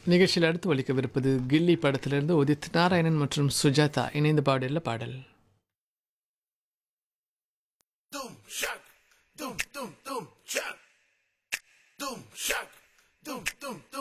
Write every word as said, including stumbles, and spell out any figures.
நிகழ்ச்சியில் அடுத்து ஒலிக்கவிருப்பது கில்லி படத்திலிருந்து உதித் நாராயணன் மற்றும் சுஜாதா இணைந்து பாடியுள்ள பாடல். Doom, shock, doom, doom.